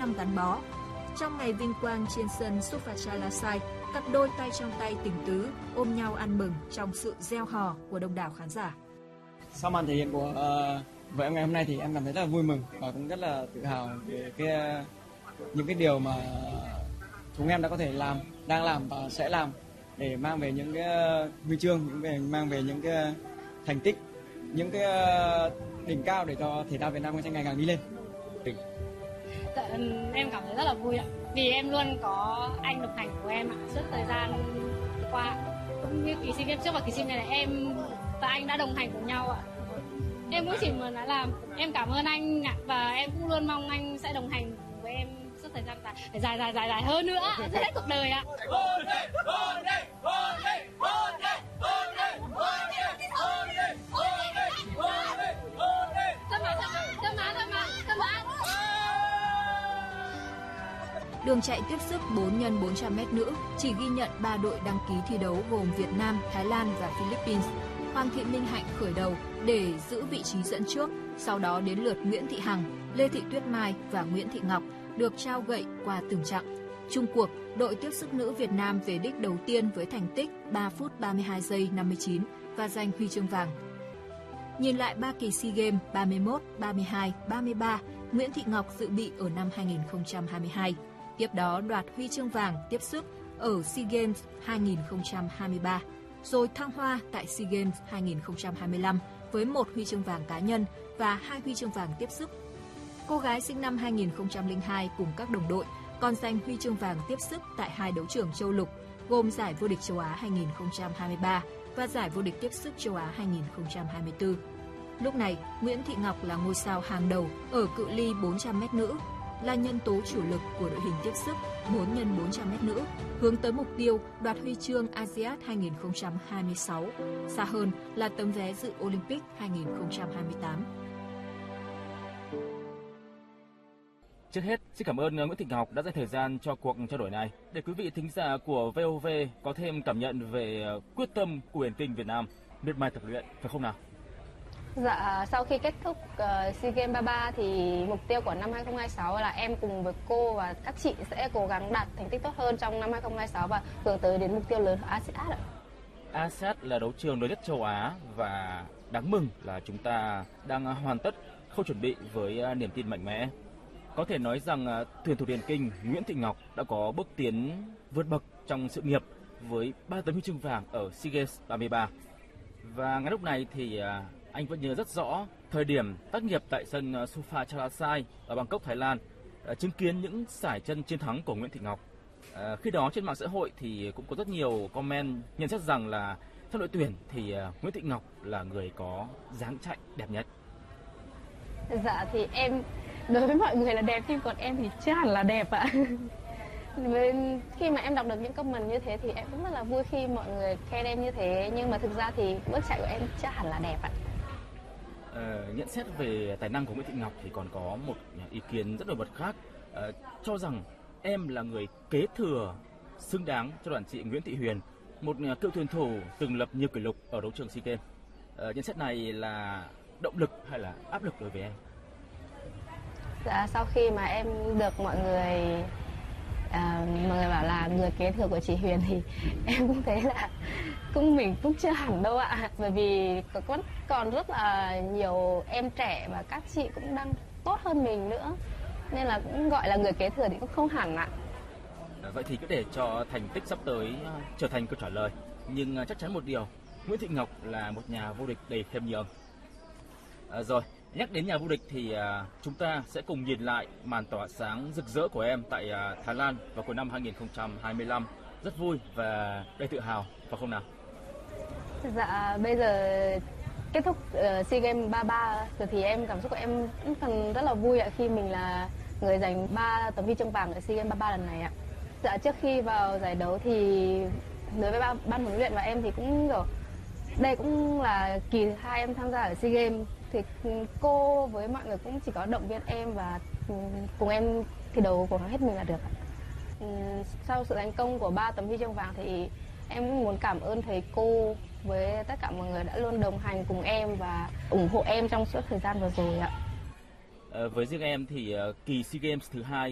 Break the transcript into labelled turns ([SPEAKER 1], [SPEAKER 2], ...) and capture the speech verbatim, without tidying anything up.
[SPEAKER 1] năm gắn bó. Trong ngày vinh quang trên sân Sophachalasai, cặp đôi tay trong tay tình tứ ôm nhau ăn mừng trong sự reo hò của đông đảo khán giả.
[SPEAKER 2] Sau màn thể hiện của uh, vợ em ngày hôm nay thì em cảm thấy rất là vui mừng và cũng rất là tự hào về cái những cái điều mà chúng em đã có thể làm, đang làm và sẽ làm để mang về những cái huy chương, những về mang về những cái thành tích, những cái đỉnh cao để cho thể thao Việt Nam sẽ ngày càng đi lên.
[SPEAKER 3] Dạ, em cảm thấy rất là vui ạ, vì em luôn có anh đồng hành của em ạ, suốt thời gian qua, cũng như kỳ SEA Games trước và kỳ SEA Games này là em và anh đã đồng hành cùng nhau ạ. Em cũng chỉ muốn nói là em cảm ơn anh ạ, và em cũng luôn mong anh sẽ đồng hành với em suốt thời gian dài dài dài dài dài hơn nữa, suốt hết cuộc đời ạ.
[SPEAKER 1] Đường chạy tiếp sức bốn nhân bốn trăm mét nữ chỉ ghi nhận ba đội đăng ký thi đấu gồm Việt Nam, Thái Lan và Philippines. Hoàng Thị Minh Hạnh khởi đầu để giữ vị trí dẫn trước, sau đó đến lượt Nguyễn Thị Hằng, Lê Thị Tuyết Mai và Nguyễn Thị Ngọc được trao gậy qua từng chặng. Chung cuộc, đội tiếp sức nữ Việt Nam về đích đầu tiên với thành tích ba phút ba mươi hai giây năm mươi chín và giành huy chương vàng. Nhìn lại ba kỳ SEA Games ba mươi mốt, ba mươi hai, ba mươi ba, Nguyễn Thị Ngọc dự bị ở năm hai nghìn không trăm hai mươi hai. Tiếp đó đoạt huy chương vàng tiếp sức ở SEA Games hai nghìn không trăm hai mươi ba, rồi thăng hoa tại SEA Games hai nghìn không trăm hai mươi lăm với một huy chương vàng cá nhân và hai huy chương vàng tiếp sức. Cô gái sinh năm hai nghìn không trăm lẻ hai cùng các đồng đội còn giành huy chương vàng tiếp sức tại hai đấu trường châu lục, gồm giải vô địch châu Á hai nghìn không trăm hai mươi ba và giải vô địch tiếp sức châu Á hai nghìn không trăm hai mươi tư. Lúc này, Nguyễn Thị Ngọc là ngôi sao hàng đầu ở cự ly bốn trăm mét nữ, là nhân tố chủ lực của đội hình tiếp sức bốn nhân bốn trăm mét nữ, hướng tới mục tiêu đoạt huy chương a si át hai nghìn không trăm hai mươi sáu, xa hơn là tấm vé dự Olympic hai nghìn không trăm hai mươi tám.
[SPEAKER 4] Trước hết, xin cảm ơn Nguyễn Thị Ngọc đã dành thời gian cho cuộc trao đổi này để quý vị thính giả của vê o vê có thêm cảm nhận về quyết tâm của điền kinh Việt Nam miệt mài tập luyện, phải không nào?
[SPEAKER 5] Dạ, sau khi kết thúc uh, SEA Games ba mươi ba thì mục tiêu của năm hai không hai sáu là em cùng với cô và các chị sẽ cố gắng đạt thành tích tốt hơn trong năm hai không hai sáu và hướng tới đến mục tiêu lớn của a si át ạ.
[SPEAKER 4] a si át là đấu trường lớn nhất châu Á và đáng mừng là chúng ta đang hoàn tất khâu chuẩn bị với niềm tin mạnh mẽ. Có thể nói rằng thuyền thủ điền kinh Nguyễn Thị Ngọc đã có bước tiến vượt bậc trong sự nghiệp với ba tấm huy chương vàng ở SEA Games ba mươi ba. Và ngay lúc này thì anh vẫn nhớ rất rõ thời điểm tác nghiệp tại sân Sophachalasai ở Bangkok, Thái Lan, chứng kiến những sải chân chiến thắng của Nguyễn Thị Ngọc. À, khi đó trên mạng xã hội thì cũng có rất nhiều comment nhận xét rằng là trong đội tuyển thì Nguyễn Thị Ngọc là người có dáng chạy đẹp nhất.
[SPEAKER 5] Dạ thì em đối với mọi người là đẹp, nhưng còn em thì chưa hẳn là đẹp ạ. Khi mà em đọc được những comment như thế thì em cũng rất là vui khi mọi người khen em như thế, nhưng mà thực ra thì bước chạy của em chưa hẳn là đẹp ạ.
[SPEAKER 4] Ờ, nhận xét về tài năng của Nguyễn Thị Ngọc thì còn có một ý kiến rất nổi bật khác, ờ, cho rằng em là người kế thừa xứng đáng cho đoàn chị Nguyễn Thị Huyền, một cựu thuyền thủ từng lập nhiều kỷ lục ở đấu trường SEA Games. Ờ, nhận xét này là động lực hay là áp lực đối với em?
[SPEAKER 5] Dạ, sau khi mà em được mọi người à, mọi người bảo là người kế thừa của chị Huyền thì em cũng thấy là cũng mình cũng chưa hẳn đâu ạ, bởi vì còn còn rất là nhiều em trẻ và các chị cũng đang tốt hơn mình nữa, nên là cũng gọi là người kế thừa thì cũng không hẳn ạ.
[SPEAKER 4] Vậy thì cứ để cho thành tích sắp tới trở thành câu trả lời, nhưng chắc chắn một điều, Nguyễn Thị Ngọc là một nhà vô địch đầy khiêm nhường. À, rồi nhắc đến nhà vô địch thì à, chúng ta sẽ cùng nhìn lại màn tỏa sáng rực rỡ của em tại à, Thái Lan vào cuối năm hai nghìn không trăm hai mươi lăm. Rất vui và đầy tự hào, phải không nào?
[SPEAKER 5] Dạ, bây giờ kết thúc uh, SEA Games ba mươi ba rồi thì em cảm xúc của em cũng còn rất là vui ạ, khi mình là người giành ba tấm huy chương vàng ở SEA Games ba mươi ba lần này ạ. Dạ, trước khi vào giải đấu thì đối với ban, ban huấn luyện và em thì cũng kiểu đây cũng là kỳ thứ hai em tham gia ở SEA Games, thì cô với mọi người cũng chỉ có động viên em và cùng em thi đấu cố gắng hết mình là được. Sau sự thành công của ba tấm huy chương vàng thì em cũng muốn cảm ơn thầy cô với tất cả mọi người đã luôn đồng hành cùng em và ủng hộ em trong suốt thời gian vừa rồi ạ.
[SPEAKER 4] À, với riêng em thì uh, kỳ SEA Games thứ hai